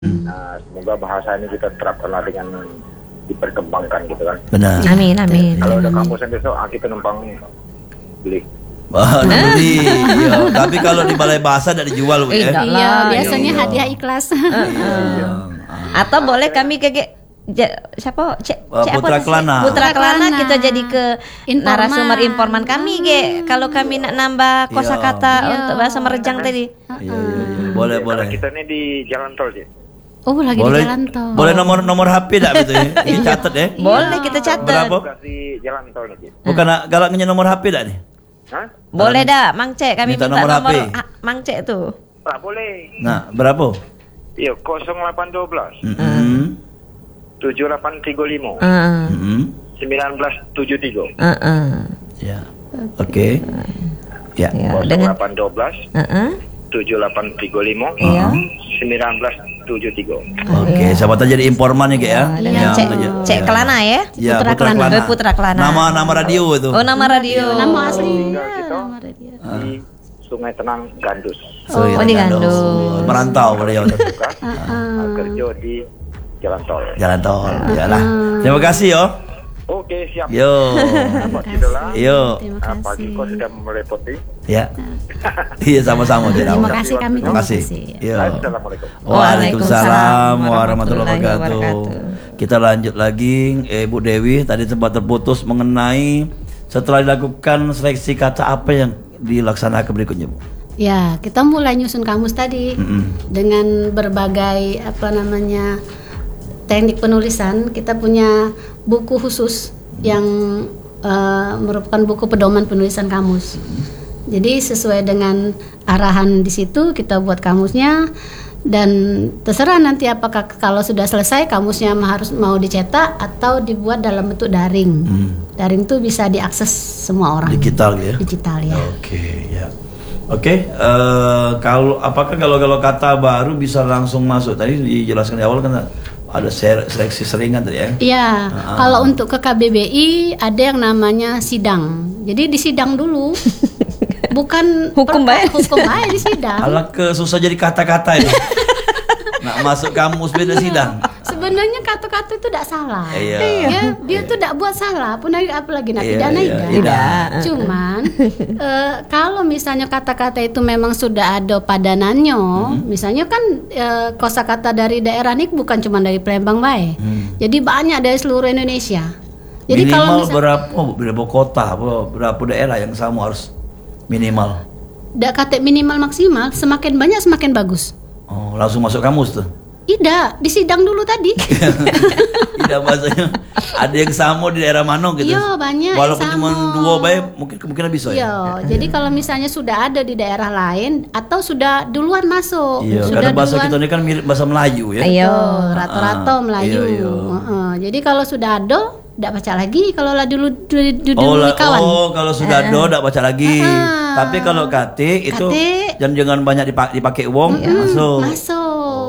Nah, semoga bahasa ini kita terapkanlah dengan diperkembangkan gitu kan. Benar. Amin, amin. Kalau udah kampusnya besok, kita numpang beli. Wah, beli. Iya. Tapi kalau di balai bahasa tidak dijual, Bu, ya. Enggak Iya, lah, biasanya iya. hadiah ikhlas. Atau boleh kami siapa? Putra Kelana. Putra Kelana kita jadi ke Informan. narasumber informan kami, kalau kami nak nambah kosakata Iya. untuk bahasa Merejang tadi. Iya. Boleh, boleh. Kita ini di jalan tol sih. Oh, lagi Boleh, di jalan tol. boleh nomor HP tak gitu ya? Dicatat ya? Boleh kita catat. Berapa? Kasih jalan tol nih. Bukan galaknya nomor HP tak nih? Hah? Boleh dah, Mang Cek. Kami Minta minta nomor nomor, HP. Mang Cek tuh. Tak boleh. Nah, berapa? Iya, 0812 7835 1973. Ya. Oke. Ya. Ya, dengan 0812 7835 Iya. 1973. Oke, siapa tahu jadi informan ya, Kak ya. dengan Ya, Cek ya. Cek Kelana ya. Ya, Putra Putra Kelana. Kelana. Putra Kelana. Nama radio itu. Oh, nama radio. Nama aslinya. Gitu. Nama radio. Di Sungai Tenang Gandus. Oh, di Gandus. Merantau beliau. Tugas kerja di jalan tol. Jalan tol. Yalah. Terima kasih yo. Oke, siap. Yo. Pak Idola. Yo. Terima Pagi kasih. kau sudah merepoti. Ya. Iya, sama-sama. Terima kasih kami. Terima kasih. Yo. Assalamualaikum. Waalaikumsalam warahmatullahi wabarakatuh. wabarakatuh. Kita lanjut lagi, Bu Dewi tadi sempat terputus mengenai setelah dilakukan seleksi kata apa yang dilaksanakan berikutnya, Bu? Ya, kita mulai nyusun kamus tadi dengan berbagai teknik penulisan. Kita punya buku khusus yang merupakan buku pedoman penulisan kamus. Jadi sesuai dengan arahan di situ kita buat kamusnya, dan terserah nanti apakah kalau sudah selesai kamusnya harus mau dicetak atau dibuat dalam bentuk daring. Daring itu bisa diakses semua orang. Digital ya. Digital ya. Oke, ya. Oke, apakah kalau kata baru bisa langsung masuk? Tadi dijelaskan di awal kan ada seleksi seringan tadi ya. Iya, kalau untuk ke KBBI ada yang namanya sidang. Jadi disidang dulu. Bukan Hukum baik. hukum baik disidang. Alah susah jadi kata-kata itu. Nak masuk kamus beda sidang. Sebenarnya kata-kata itu tidak salah. Iya. Ya, dia tuh tidak buat salah, apalagi nak Iya, pidana iya, tidak. tidak. Cuman kalau misalnya kata-kata itu memang sudah ada padanannya, misalnya kan kosakata dari daerah ini bukan cuma dari Palembang bae. Jadi banyak dari seluruh Indonesia. Jadi Minimal kalau berapa kota, berapa daerah yang sama harus minimal? kata minimal maksimal, semakin banyak semakin bagus. Oh, langsung masuk kamus tuh. Tidak, disidang dulu tadi. Tidak bahasanya ada yang sama di daerah mana gitu. Iya, banyak Walaupun yang cuma sama. 2 baik kemungkinan bisa ya. Iya, jadi kalau misalnya sudah ada di daerah lain atau sudah duluan masuk, Iya, sudah karena bahasa duluan, kita ini kan mirip bahasa Melayu ya. Ayo. rata-rata Melayu. Iya, iya. Jadi kalau sudah ada, tidak baca lagi. Kalau lah dulu kawan. Kalau sudah do tidak baca lagi. Tapi kalau kate itu jangan banyak dipakai wong masuk. Masuk.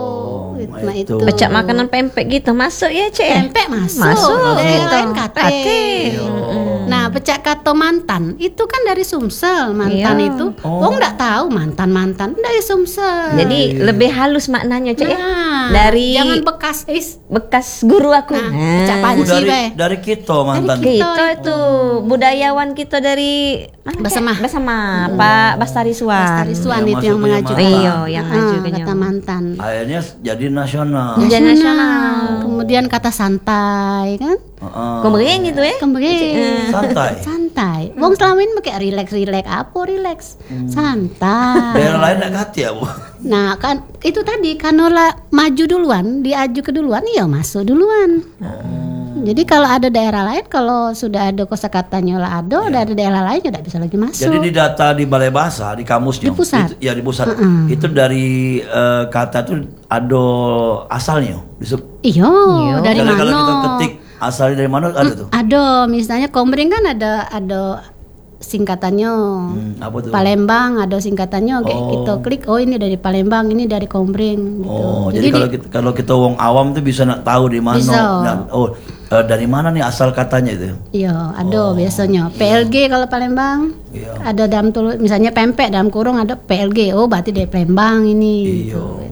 Nah, itu. Pecah makanan pempek gitu masuk ya, Cek. Pempek masuk. Masuk. Daerah Gitu. lain kate. Nah, pecak kato mantan itu kan dari Sumsel. Mantan Iya. itu, wong nggak tahu mantan dari Sumsel. Jadi lebih halus maknanya, Cek. Ya. Nah, Dari jangan bekas guru aku. Nah, pecah panci be. Dari kita mantan. Kita itu budayawan kita dari bersama Pak Bastari Suwan. Bastari Suwan Yang itu yang masuk punya mengajukan. mantan. Iya, yang ngajukan kata mantan. Akhirnya jadi nasional. Ujian nasional. Kemudian kata santai kan? Kembering gitu ya. Kembali Santai. Wong selama ini pakai relax apa relax? Santai. Daerah lain enggak kati ya, Bu? Nah kan itu tadi kanola maju duluan, diaju keduluan, iya masuk duluan. Jadi kalau ada daerah lain, kalau sudah ada kosakatanya lah ada daerah lain tidak bisa lagi masuk. Jadi di data di balai bahasa di kamusnya Di pusat. di pusat itu dari kata itu ada asalnya. Iya, dari Kalau mana? kita ketik asalnya dari mana ada tuh? Ada, misalnya Komering kan ada singkatannya. Apa tuh? Palembang ada singkatannya, kayak kita klik ini dari Palembang, ini dari Komering gitu. Oh, jadi kalau kita wong awam tuh bisa nak tahu di mana. Bisa. Dari mana nih asal katanya itu? Iya, ada biasanya. PLG kalau Palembang. Iya. Ada dalam tulis misalnya pempek dalam kurung ada PLG. Oh, berarti dari Palembang ini. Iya. Gitu.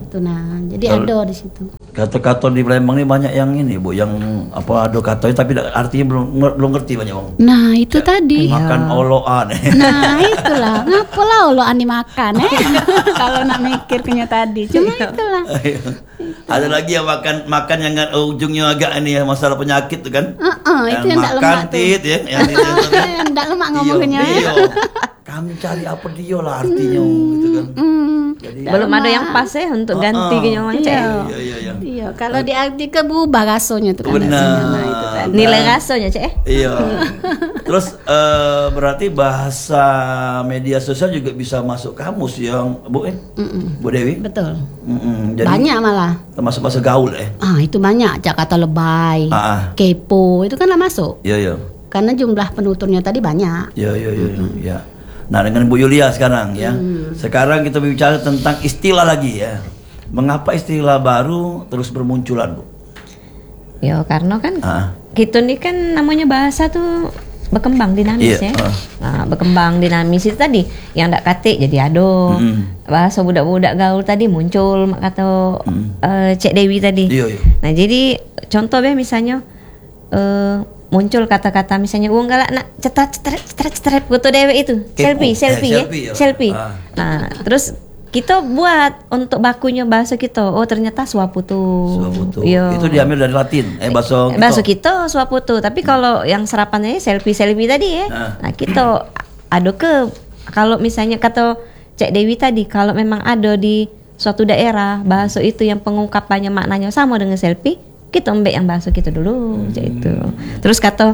Itu nah, jadi ado di situ. Kato-kato di Palembang ini banyak yang ini Bu, yang apa ado katonya tapi artinya belum ngerti banyak orang. Nah itu tadi. Makan oloan. Nah itulah, ngapalah oloan dimakan kalau nak mikirnya tadi. Cuma itulah. Ada lagi yang makan yang ujungnya agak ini ya, masalah penyakit tuh kan? Itu yang tak lemak tuh. Tit, ya, yang tak lemak ngomongnya. Iya. Kami cari apa dia lah artinya gitu kan. Jadi, Belum ada yang pas ya untuk ganti gitu Cek. Iya, kalau diarti ke berubah rasonya tuh kan. Benar. Nilai rasonya Cek. Iya. Terus berarti bahasa media sosial juga bisa masuk kamus yang Bu Bu Dewi? Betul. Jadi, banyak malah. Termasuk bahasa gaul itu banyak. Jakarta lebay, kepo, itu kan lah masuk. Iya. Karena jumlah penuturnya tadi banyak. Iya. Nah dengan Bu Yulia sekarang ya. Sekarang kita bicara tentang istilah lagi ya. Mengapa istilah baru terus bermunculan Bu? Ya karena kan kita nih kan namanya bahasa tuh berkembang dinamis ya. Nah, berkembang dinamis itu tadi yang ndak katik jadi ado. Bahasa budak-budak gaul tadi muncul kata Cek Dewi tadi. Nah jadi contoh misalnya muncul kata-kata misalnya uang galak nak cetret foto dewek itu selfie. Nah terus kita buat untuk bakunya bahasa kita. Oh ternyata swaputu. Itu diambil dari Latin. Bahasa kita swaputu. Tapi kalau yang serapannya selfie tadi ya. Nah kita ada ke kalau misalnya kata Cek Dewi tadi kalau memang ada di suatu daerah bahasa itu yang pengungkapannya maknanya sama dengan selfie, kita ambil yang bahasa kita dulu itu. Terus kata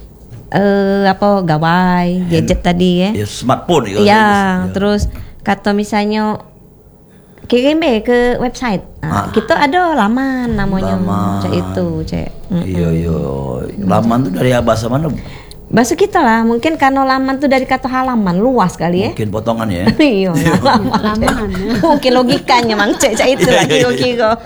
gawai gadget tadi ya. Smartphone terus kata misalnya kirim ke website. Kita ada laman namanya. Cek. Iya. Laman tuh dari bahasa mana? Bahasa kita lah, mungkin karena laman tuh dari kata halaman, luas kali ya. Mungkin potongan ya. Iya, laman. Mungkin logikanya Mang Cek itu lagi kira.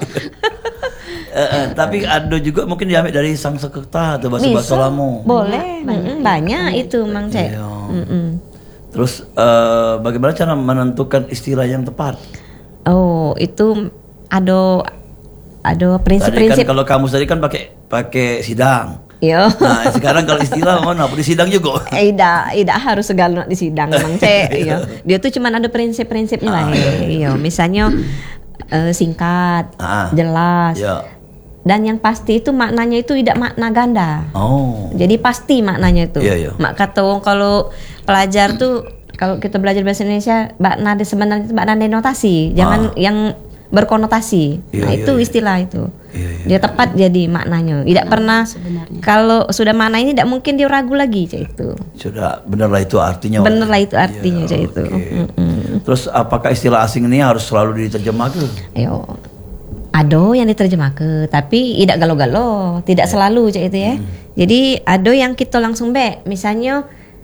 Tapi ada juga mungkin diambil dari Sanskerta atau bahasa Lamo. Boleh, banyak itu Mang Cek. Terus bagaimana cara menentukan istilah yang tepat? Oh, itu ada prinsip-prinsip. Kan, kalau kamus tadi kan pakai sidang. Iya. Nah, sekarang kalau istilah mana? Di sidang juga. Tidak harus segala di sidang Mang Cek. Iya. Dia tuh cuman ada prinsip-prinsipnya lah. Iya, misalnya singkat, jelas. Dan yang pasti itu maknanya itu tidak makna ganda. Jadi pasti maknanya itu. Mak kata kalau pelajar tuh kalau kita belajar bahasa Indonesia, makna sebenarnya itu makna denotasi, jangan yang berkonotasi. Itu istilah itu. Dia tepat jadi maknanya. Tidak pernah sebenarnya. Kalau sudah makna ini tidak mungkin dia ragu lagi itu. Sudah benarlah itu artinya. Benarlah itu artinya itu. Terus apakah istilah asing ini harus selalu diterjemahkan? Ada yang diterjemahkan, tapi tidak galo-galo, tidak selalu itu ya. Jadi ada yang kita langsung misalnya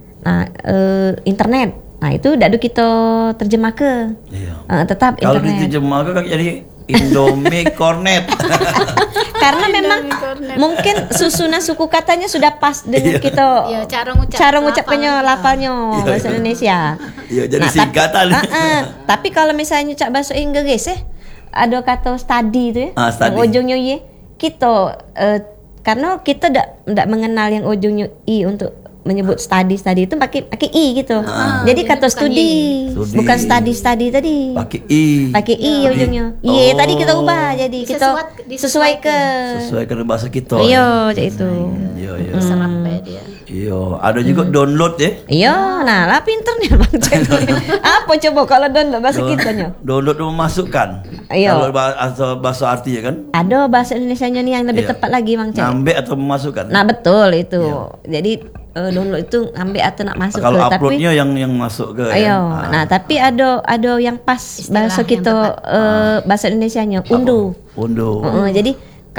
internet. Nah itu tidak kita terjemahkan. Tetap kalau internet. Kalau diterjemahkan kan jadi Indomie Cornet. Karena memang mungkin susunan suku katanya sudah pas dengan kita. Cara ngucapnya lafalnya bahasa Indonesia. Jadi singkatan. Tapi kalau misalnya cak bahasa Inggris ada kata study itu ya. Yang ujungnya kita karena kita tidak mengenal yang ujungnya i untuk menyebut study itu pakai i gitu. Jadi kata studi, bukan study tadi. Pakai i ujungnya. Iya tadi kita ubah jadi kita sesuaikan bahasa kita. Iya itu. Iya. Iya, ada juga download ya. Iya, nah lah pinter nih Bang Cek. Apa coba kalau download bahasa kitanya? Download memasukkan. Kalau bahasa artinya kan? Ada bahasa Indonesianya nih yang lebih tepat lagi Bang Cek. Ngambil atau memasukkan? Nah betul itu. Jadi download itu ngambil atau nak masuk kalau uploadnya yang masuk ke nah tapi ada yang pas istilah bahasa kita bahasa Indonesianya unduh. Jadi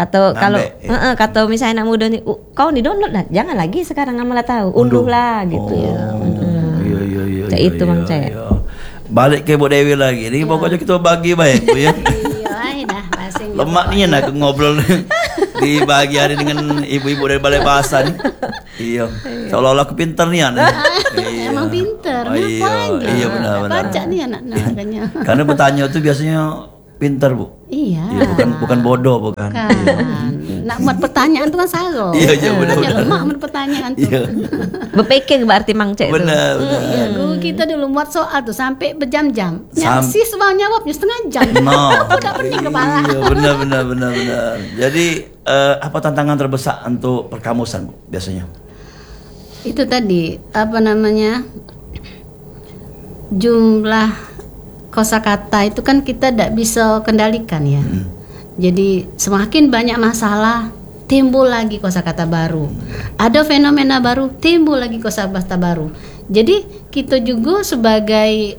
kata misalnya anak muda nih kau di download lah jangan lagi sekarang malah tahu unduh lah gitu ya. Iya itu Bang Cek. Balik ke Bu Dewi lagi ini pokoknya kita bagi baik Bu ya. Lemak nih nak ngobrol di pagi hari dengan ibu-ibu dari Balai Bahasa nih. Iya. Seolah-olah aku pintar nih Emang pintar. Ngapain? Iya benar. Baca nih anak-anaknya. Karena bertanya tuh biasanya pintar Bu. Iya. Bukan bodoh bukan. Nak buat pertanyaan tuh kan salah. Iya benar. Lemah buat pertanyaan tuh. Berpikir berarti Mang Cek itu. Benar. Iya, guru kita dulu buat soal tuh sampai berjam-jam. Siswa jawabnya setengah jam. Udah pening kepala. Iya benar. Jadi apa tantangan terbesar untuk perkamusan Bu biasanya? Itu tadi jumlah kosakata itu kan kita tidak bisa kendalikan ya. Jadi semakin banyak masalah, timbul lagi kosakata baru. Ada fenomena baru, timbul lagi kosakata baru. Jadi kita juga sebagai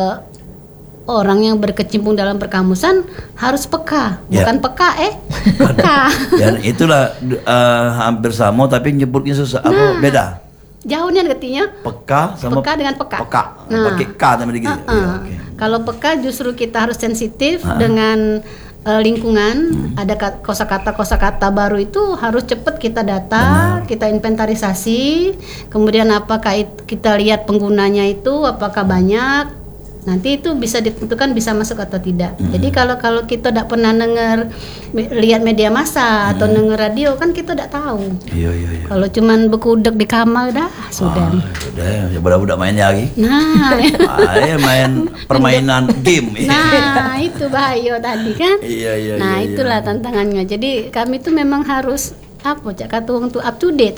orang yang berkecimpung dalam perkamusan harus peka, bukan peka peka. Dan itulah hampir sama tapi nyebutnya beda. Jauhnya artinya peka sama peka dengan peka. Pakai K sama gitu. Kalau peka justru kita harus sensitif dengan lingkungan. Ada kosakata baru itu harus cepat kita data, kita inventarisasi. Kemudian apakah kita lihat penggunanya itu apakah banyak. Nanti itu bisa ditentukan bisa masuk atau tidak. Jadi kalau kita tidak pernah lihat media massa atau denger radio kan kita tidak tahu. Iya. Kalau cuman bekudek di kamar sudah. Ya budak-budak main lagi. Nah, main permainan game. Nah, itu bahaya tadi kan. Iya. Nah, itulah tantangannya. Jadi kami itu memang harus kata orang tuh up to date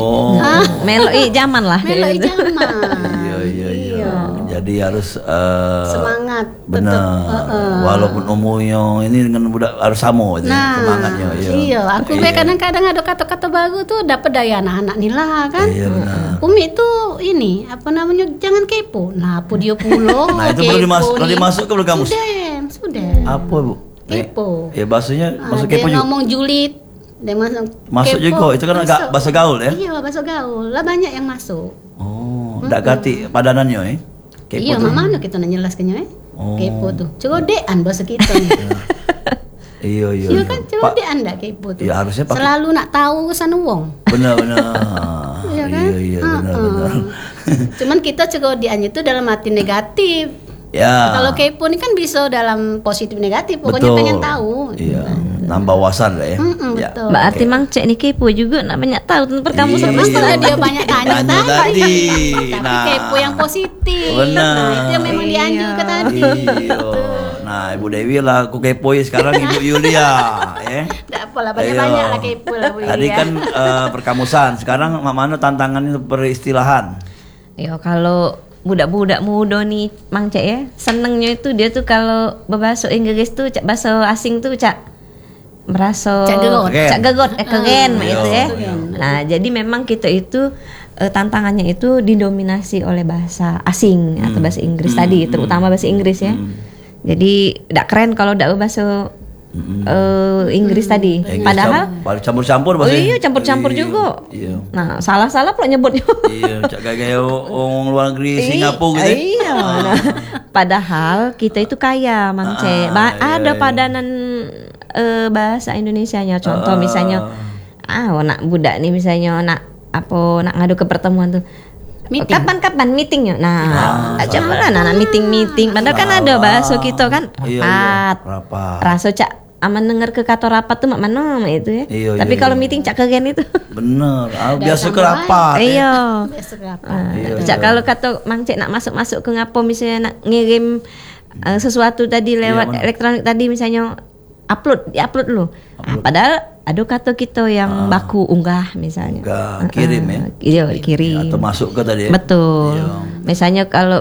meloi zaman lah. Meloi zaman. Iya. Jadi harus semangat. Benar. Walaupun umurnya ini dengan budak harus sama semangatnya. Iya. Aku kadang-kadang ada kata-kata baru tuh dapat dari anak-anak nila kan. Iya benar. Umi tuh ini jangan kepo. Nah, apa dia pulau? Nah itu perlu dimasuk ke kamus. Sudah. Apa Bu? Kepo. Ya bahasanya masuk kepo juga. Dia ngomong julid. Dia masuk juga, itu kan agak bahasa gaul ya? Iya, bahasa gaul. Lah banyak yang masuk. Ndak ganti padanannya Kepo iya, mana kita nyelaskannya Kepo tuh. Cerodean bahasa kita nih. Iya kan cerodean ndak kepo tuh. Ya, harusnya selalu nak tahu kesan wong. Benar. Iya kan? Iya, benar. Cuman kita cerodean itu dalam arti negatif. Ya. Kalau kepo ini kan bisa dalam positif negatif, pokoknya pengen tahu. Iya. Nambah wawasan lah ya. Betul. Berarti Mang Cek nih kepo juga nak banyak tahu tentang perkamusan. Masalah dia banyak tanya tadi. Tapi kepo yang positif. Benar. Nah, itu yang memang dianjurkan tadi. Nah, Ibu Dewi lah aku kepoin sekarang Ibu Yulia ya. Enggak apalah banyak lah kepo lah Bu Yulia. Tadi kan perkamusan, sekarang mana tantangannya peristilahan? Ya kalau budak-budak muda nih Mang Cek ya, senengnya itu dia tuh kalau berbahasa Inggris tuh bahasa asing tuh merasa cak gegot keren itu ya. Nah, jadi memang kita itu tantangannya itu didominasi oleh bahasa asing atau bahasa Inggris tadi, terutama bahasa Inggris ya. Jadi tidak keren kalau tidak berbahasa Inggris tadi. Padahal campur-campur bahasa. Iya, campur-campur juga. Iya. Nah, salah-salah pula nyebutnya. Iya, cak gaya orang luar negeri Singapura gitu. Iya. Padahal kita itu kaya, Mang Cek. Ada padanan bahasa Indonesianya. Contoh misalnya nak budak nih misalnya nak ngadu ke pertemuan tuh. Kapan meetingnya? Nah, coba lah meeting. Padahal kan ada bahasa kita kan rapat. Raso cak aman denger ke kata rapat tuh mak mana itu ya. Tapi kalau meeting cak kegen itu. Bener. Biasa ke rapat. Iya. Cak kalau kata Mang Cek nak masuk ke ngapo misalnya nak ngirim sesuatu tadi lewat elektronik tadi misalnya diupload lu. Padahal ada kata kita yang baku unggah misalnya. Kirim ya. Iya, kirim. Atau masuk ke tadi. Betul. Misalnya kalau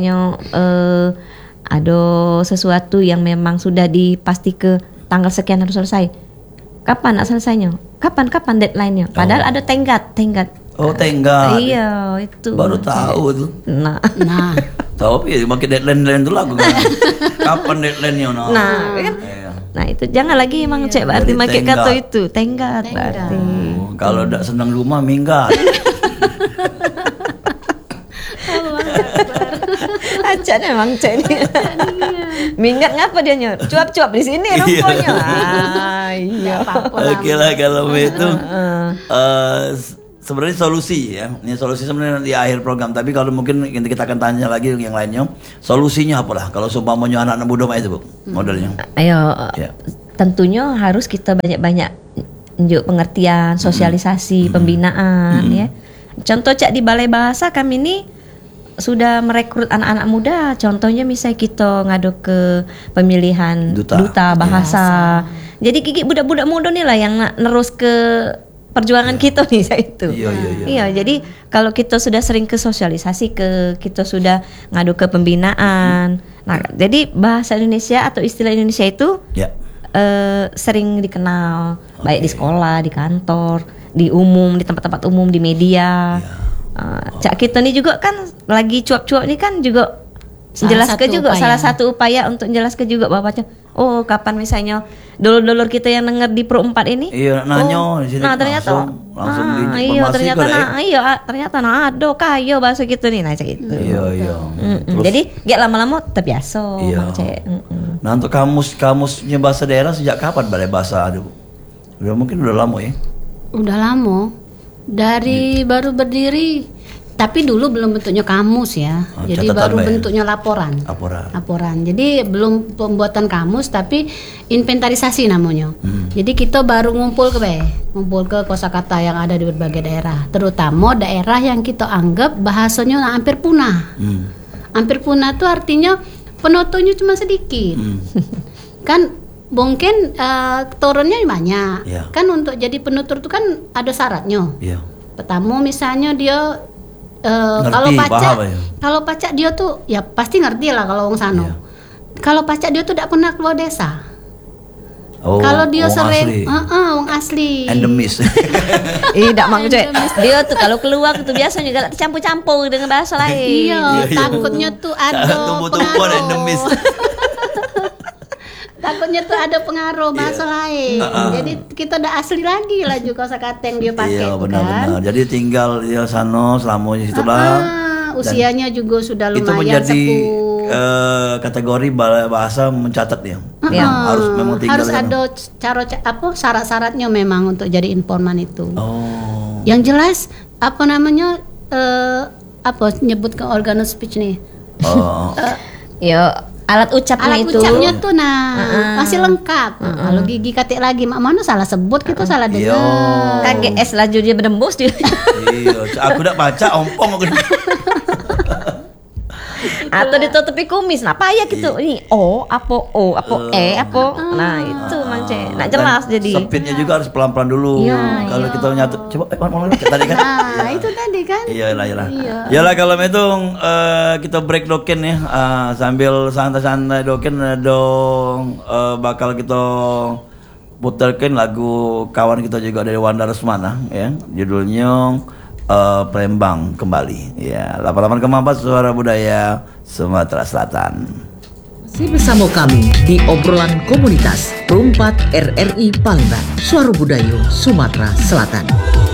ada sesuatu yang memang sudah dipasti ke tanggal sekian harus selesai. Kapan nak selesainya? Kapan deadline-nya? Padahal ada tenggat. Oh, tenggat. Iya, itu. Baru tahu tuh. Nah. Tahu ya pakai deadline tuh lah aku kan. Kapan deadline-nya? Nah, kan. Nah itu jangan lagi Mang Cek berarti pakai kata itu tenggat berarti. Kalau tidak senang rumah minggat. Aja Mang Cek nih. Minggat ngapa dia nyor? Cuap-cuap di sini rupanya. Iya. Oke lah kalau itu sebenarnya solusi ya. Ini solusi sebenarnya di akhir program. Tapi kalau mungkin kita akan tanya lagi yang lainnya. Solusinya apa lah? Kalau seumpamanya anak-anak muda mah itu Bu, modelnya. Ayo, tentunya harus kita banyak-banyak unjuk pengertian, sosialisasi, pembinaan ya. Contoh Cak di Balai Bahasa kami ini sudah merekrut anak-anak muda. Contohnya misalnya kita ngadu ke pemilihan duta bahasa. Jadi gigi budak-budak muda nih lah yang nerus ke perjuangan kita nih saya itu. Iya, jadi kalau kita sudah sering ke sosialisasi kita sudah ngadu ke pembinaan. Nah, jadi bahasa Indonesia atau istilah Indonesia itu sering dikenal baik di sekolah, di kantor, di umum, di tempat-tempat umum, di media. Cak kita nih juga kan lagi cuap-cuap nih kan juga jelaskan juga salah satu upaya untuk jelaskan juga bapaknya. Oh, kapan misalnya dulur-dulur kita yang denger di Pro 4 ini? Iya, nanya di sini. Nah, ternyata langsung ternyata ada kayo bahasa gitu nih nah cak itu. Iya. Jadi gak lama-lama terbiasa Nah, untuk kamusnya bahasa daerah sejak kapan Balai Bahasa ada, Bu? Mungkin udah lama ya? Udah lama. Dari baru berdiri. Tapi dulu belum bentuknya kamus ya, jadi baru bentuknya laporan. Jadi belum pembuatan kamus, tapi inventarisasi namanya. Jadi kita baru ngumpul ke kosakata yang ada di berbagai daerah, terutama daerah yang kita anggap bahasanya hampir punah. Hampir punah itu artinya penuturnya cuma sedikit. Kan mungkin turunnya banyak. Kan untuk jadi penutur itu kan ada syaratnya. Pertama misalnya dia kalau pacak dia tuh ya pasti ngerti lah kalau wong sano. Kalau pacak dia tuh tidak pernah keluar desa. Kalau dia sering wong asli. Endemis. Tidak maksudnya dia tuh kalau keluar tuh biasanya juga campur-campur dengan bahasa lain. Iya, takutnya tuh ada pengaruh. Endemis. Takutnya tuh ada pengaruh bahasa lain. Jadi kita udah asli lagi lah juga kosakata yang dia pakai. Iya, benar-benar. Jadi tinggal dia sano selama situlah. Usianya juga sudah lumayan itu menjadi kategori bahasa mencatat dia. Harus memang tinggal. Harus ada syarat-syaratnya memang untuk jadi informan itu. Yang jelas nyebut ke organ speech nih. Alat ucapnya tuh masih lengkap. Kalau gigi katik lagi mak mana salah sebut kita salah dengar. KGS laju dia berembus dia. Aku udah baca ompong aku. Atau ditutupi kumis. Nah, payah gitu. Ini nah, itu mangce. Nah, jelas jadi. Sempitnya juga harus pelan-pelan dulu. Kalau kita nyatu coba tadi kan. Itu tadi kan. Iyalah kalau itu kita break doken ya. Sambil santai-santai doken dong bakal kita putarkan lagu kawan kita juga dari Wanda Rusmana ya. Judulnya Palembang kembali ya. 88,4 Suara Budaya Sumatera Selatan. Masih bersama kami di obrolan komunitas Pro 4 RRI Palembang, Suara Budaya Sumatera Selatan.